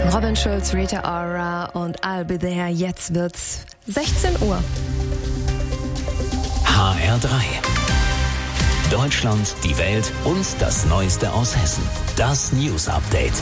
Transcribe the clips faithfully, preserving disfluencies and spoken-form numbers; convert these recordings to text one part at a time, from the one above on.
Robin Schulz, Rita Ora und I'll Be There. Jetzt wird's sechzehn Uhr. H R drei. Deutschland, die Welt und das Neueste aus Hessen. Das News Update.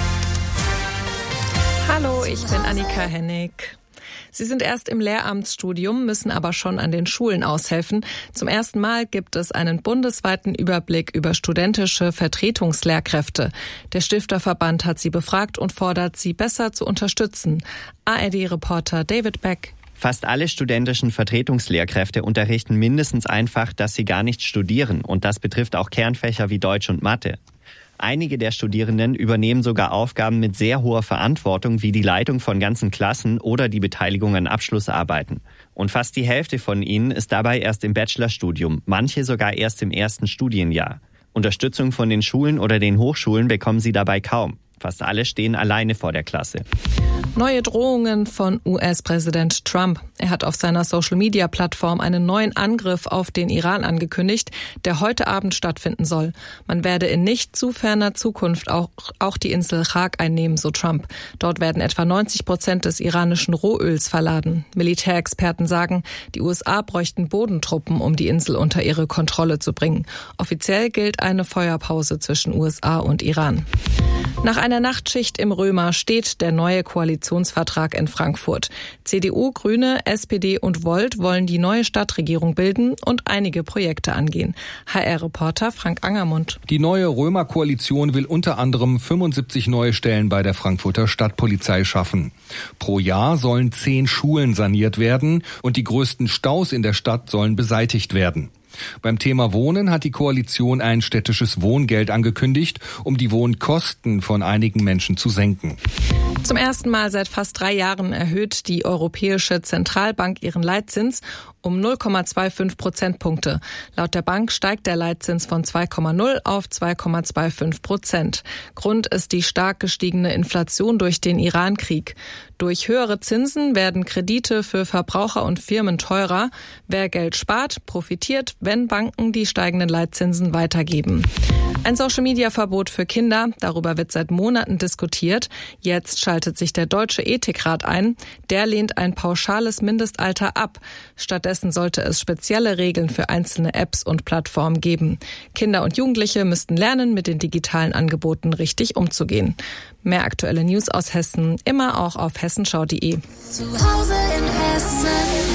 Hallo, ich bin Annika Hennig. Sie sind erst im Lehramtsstudium, müssen aber schon an den Schulen aushelfen. Zum ersten Mal gibt es einen bundesweiten Überblick über studentische Vertretungslehrkräfte. Der Stifterverband hat sie befragt und fordert, sie besser zu unterstützen. A R D-Reporter David Beck. Fast alle studentischen Vertretungslehrkräfte unterrichten mindestens einfach, dass sie gar nicht studieren. Und das betrifft auch Kernfächer wie Deutsch und Mathe. Einige der Studierenden übernehmen sogar Aufgaben mit sehr hoher Verantwortung, wie die Leitung von ganzen Klassen oder die Beteiligung an Abschlussarbeiten. Und fast die Hälfte von ihnen ist dabei erst im Bachelorstudium, manche sogar erst im ersten Studienjahr. Unterstützung von den Schulen oder den Hochschulen bekommen sie dabei kaum. Fast alle stehen alleine vor der Klasse. Neue Drohungen von U S-Präsident Trump. Er hat auf seiner Social-Media-Plattform einen neuen Angriff auf den Iran angekündigt, der heute Abend stattfinden soll. Man werde in nicht zu ferner Zukunft auch, auch die Insel Chag einnehmen, so Trump. Dort werden etwa neunzig Prozent des iranischen Rohöls verladen. Militärexperten sagen, die U S A bräuchten Bodentruppen, um die Insel unter ihre Kontrolle zu bringen. Offiziell gilt eine Feuerpause zwischen U S A und Iran. Nach einer Nachtschicht im Römer steht der neue Koalitionsvertrag in Frankfurt. C D U, Grüne, S P D und Volt wollen die neue Stadtregierung bilden und einige Projekte angehen. H R-Reporter Frank Angermund. Die neue Römer-Koalition will unter anderem fünfundsiebzig neue Stellen bei der Frankfurter Stadtpolizei schaffen. Pro Jahr sollen zehn Schulen saniert werden und die größten Staus in der Stadt sollen beseitigt werden. Beim Thema Wohnen hat die Koalition ein städtisches Wohngeld angekündigt, um die Wohnkosten von einigen Menschen zu senken. Zum ersten Mal seit fast drei Jahren erhöht die Europäische Zentralbank ihren Leitzins um null Komma fünfundzwanzig Prozentpunkte. Laut der Bank steigt der Leitzins von zwei Komma null auf zwei Komma fünfundzwanzig Prozent. Grund ist die stark gestiegene Inflation durch den Iran-Krieg. Durch höhere Zinsen werden Kredite für Verbraucher und Firmen teurer. Wer Geld spart, profitiert, wenn Banken die steigenden Leitzinsen weitergeben. Ein Social-Media-Verbot für Kinder, darüber wird seit Monaten diskutiert. Jetzt schaltet sich der Deutsche Ethikrat ein. Der lehnt ein pauschales Mindestalter ab. Stattdessen sollte es spezielle Regeln für einzelne Apps und Plattformen geben. Kinder und Jugendliche müssten lernen, mit den digitalen Angeboten richtig umzugehen. Mehr aktuelle News aus Hessen, immer auch auf hessenschau punkt de. Zu Hause in Hessen.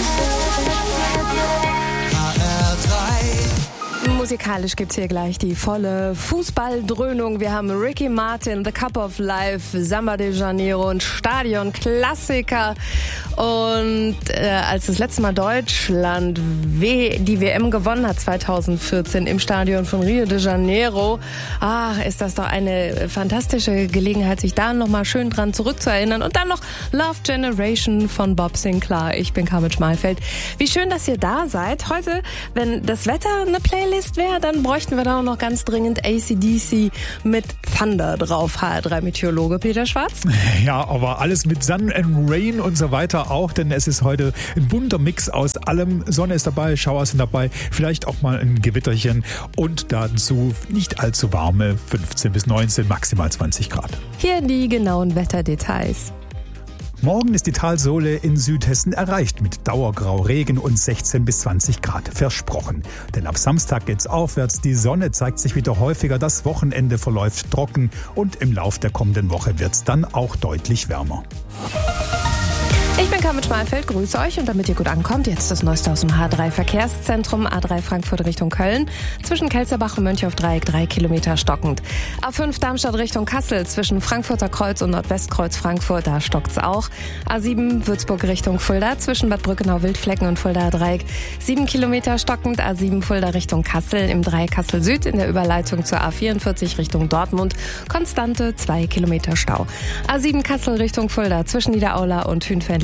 Musikalisch gibt's hier gleich die volle Fußballdröhnung. Wir haben Ricky Martin, The Cup of Life, Samba de Janeiro und Stadionklassiker. Und äh, als das letzte Mal Deutschland w- die W M gewonnen hat, zweitausendvierzehn im Stadion von Rio de Janeiro, ach, ist das doch eine fantastische Gelegenheit, sich da nochmal schön dran zurückzuerinnern. Und dann noch Love Generation von Bob Sinclair. Ich bin Carmen Schmalfeld. Wie schön, dass ihr da seid. Heute, wenn das Wetter eine Playlist wäre, dann bräuchten wir da auch noch ganz dringend A C D C mit Thunder drauf. H R drei Meteorologe Peter Schwarz. Ja, aber alles mit Sun and Rain und so weiter auch, denn es ist heute ein bunter Mix aus allem. Sonne ist dabei, Schauer sind dabei, vielleicht auch mal ein Gewitterchen und dazu nicht allzu warme fünfzehn bis neunzehn, maximal zwanzig Grad. Hier die genauen Wetterdetails. Morgen ist die Talsohle in Südhessen erreicht mit Dauergrau, Regen und sechzehn bis zwanzig Grad versprochen. Denn ab Samstag geht's aufwärts, die Sonne zeigt sich wieder häufiger, das Wochenende verläuft trocken und im Lauf der kommenden Woche wird's dann auch deutlich wärmer. Ich bin Carmen Schmalfeld, grüße euch und damit ihr gut ankommt, jetzt das Neueste aus dem H drei Verkehrszentrum, A drei Frankfurt Richtung Köln, zwischen Kelzerbach und Mönchhofdreieck drei Kilometer stockend. A fünf Darmstadt Richtung Kassel, zwischen Frankfurter Kreuz und Nordwestkreuz Frankfurt, da stockt's auch. A sieben Würzburg Richtung Fulda, zwischen Bad Brückenau Wildflecken und Fulda Dreieck sieben Kilometer stockend. A sieben Fulda Richtung Kassel, im Dreieck Kassel Süd, in der Überleitung zur A vierundvierzig Richtung Dortmund, konstante zwei Kilometer Stau. A sieben Kassel Richtung Fulda, zwischen Niederaula und Hünfeld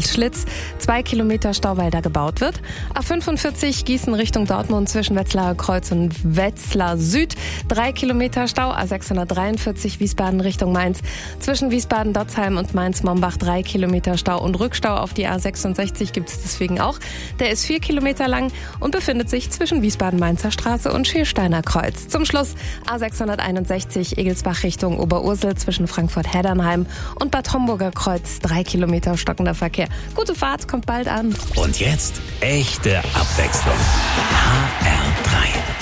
Schlitz, zwei Kilometer Stau, weil da gebaut wird. A fünfundvierzig Gießen Richtung Dortmund zwischen Wetzlarer Kreuz und Wetzlar Süd, drei Kilometer Stau. A sechshundertdreiundvierzig Wiesbaden Richtung Mainz zwischen Wiesbaden-Dotzheim und Mainz-Mombach, drei Kilometer Stau und Rückstau auf die A sechsundsechzig gibt es deswegen auch. Der ist vier Kilometer lang und befindet sich zwischen Wiesbaden-Mainzer Straße und Schiersteiner Kreuz. Zum Schluss A sechshunderteinundsechzig Egelsbach Richtung Oberursel zwischen Frankfurt-Heddernheim und Bad Homburger Kreuz, drei Kilometer stockender Verkehr. Gute Fahrt, kommt bald an. Und jetzt echte Abwechslung. H R drei.